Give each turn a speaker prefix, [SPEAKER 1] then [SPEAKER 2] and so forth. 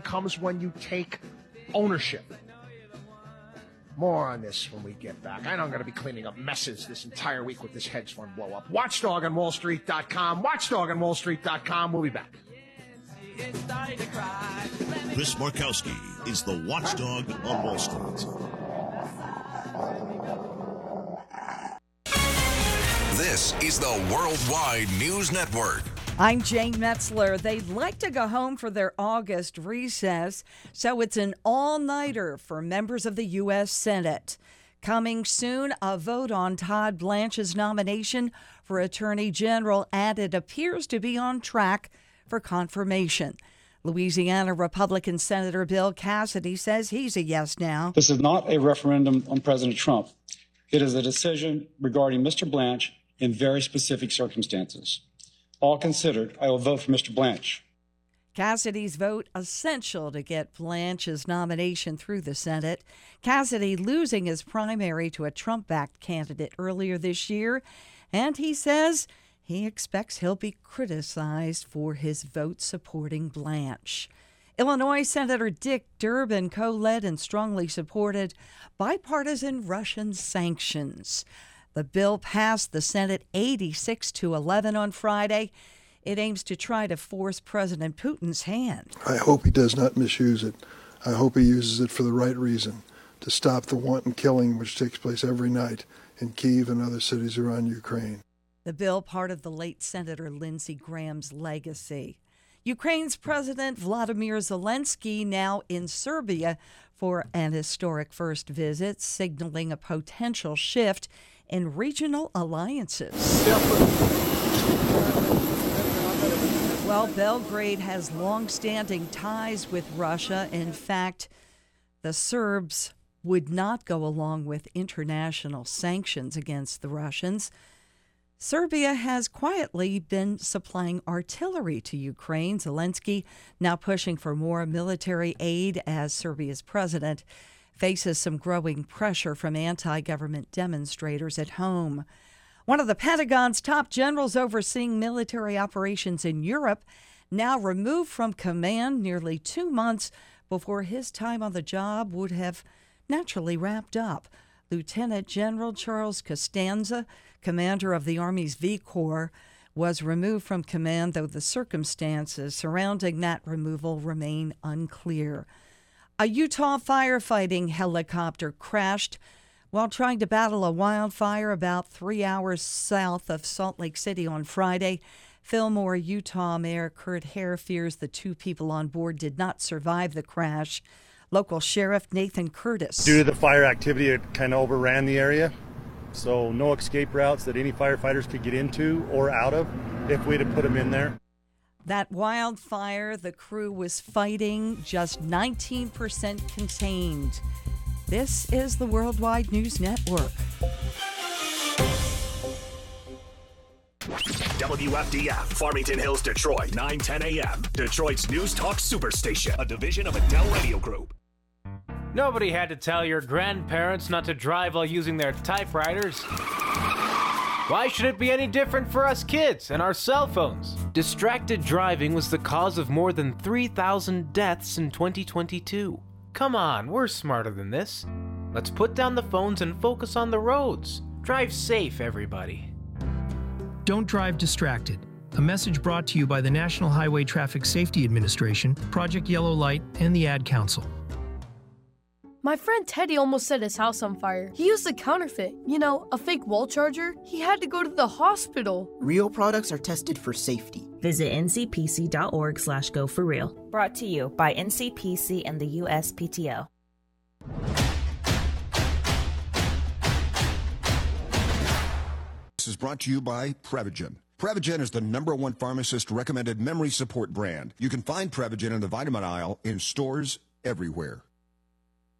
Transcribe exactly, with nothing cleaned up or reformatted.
[SPEAKER 1] comes when you take ownership. More on this when we get back. I know I'm going to be cleaning up messes this entire week with this hedge fund blow up. Watchdog on Wall Street dot com. Watchdog on Wall Street dot com. We'll be back.
[SPEAKER 2] Chris Markowski is the Watchdog on Wall Street.
[SPEAKER 3] This is the Worldwide News Network.
[SPEAKER 4] I'm Jane Metzler. They'd like to go home for their August recess, so it's an all-nighter for members of the U S Senate. Coming soon, a vote on Todd Blanche's nomination for Attorney General, and it appears to be on track for confirmation. Louisiana Republican Senator Bill Cassidy says he's a yes now.
[SPEAKER 5] This is not a referendum on President Trump. It is a decision regarding Mister Blanche in very specific circumstances. All considered, I will vote for Mister Blanche.
[SPEAKER 4] Cassidy's vote essential to get Blanche's nomination through the Senate. Cassidy losing his primary to a Trump-backed candidate earlier this year, and he says he expects he'll be criticized for his vote supporting Blanche. Illinois Senator Dick Durbin co-led and strongly supported bipartisan Russian sanctions. The bill passed the Senate eighty-six to eleven on Friday. It aims to try to force President Putin's hand.
[SPEAKER 6] I hope he does not misuse it. I hope he uses it for the right reason, to stop the wanton killing which takes place every night in Kyiv and other cities around Ukraine.
[SPEAKER 4] The bill, part of the late Senator Lindsey Graham's legacy. Ukraine's President Vladimir Zelensky now in Serbia for an historic first visit, signaling a potential shift in regional alliances. Well, Belgrade has long-standing ties with Russia. In fact, the Serbs would not go along with international sanctions against the Russians. Serbia has quietly been supplying artillery to Ukraine. Zelensky now pushing for more military aid as Serbia's president faces some growing pressure from anti-government demonstrators at home. One of the Pentagon's top generals overseeing military operations in Europe now removed from command nearly two months before his time on the job would have naturally wrapped up. Lieutenant General Charles Costanza, commander of the Army's V Corps, was removed from command, though the circumstances surrounding that removal remain unclear. A Utah firefighting helicopter crashed while trying to battle a wildfire about three hours south of Salt Lake City on Friday. Fillmore, Utah Mayor Kurt Hare fears the two people on board did not survive the crash. Local Sheriff Nathan Curtis.
[SPEAKER 7] Due to the fire activity, it kind of overran the area, so no escape routes that any firefighters could get into or out of if we'd have put them in there.
[SPEAKER 4] That wildfire the crew was fighting, just nineteen percent contained. This is the Worldwide News Network.
[SPEAKER 8] W F D F, Farmington Hills, Detroit, nine ten a.m. Detroit's News Talk Superstation, a division of Adele Radio Group.
[SPEAKER 9] Nobody had to tell your grandparents not to drive while using their typewriters. Why should it be any different for us kids and our cell phones? Distracted driving was the cause of more than three thousand deaths in twenty twenty-two. Come on, we're smarter than this. Let's put down the phones and focus on the roads. Drive safe, everybody.
[SPEAKER 10] Don't drive distracted. A message brought to you by the National Highway Traffic Safety Administration, Project Yellow Light, and the Ad Council.
[SPEAKER 11] My friend Teddy almost set his house on fire. He used a counterfeit, you know, a fake wall charger. He had to go to the hospital.
[SPEAKER 12] Real products are tested for safety.
[SPEAKER 13] Visit N C P C dot org slash go for real. Brought to you by N C P C and the U S P T O.
[SPEAKER 14] This is brought to you by Prevagen. Prevagen is the number one pharmacist-recommended memory support brand. You can find Prevagen in the vitamin aisle in stores everywhere.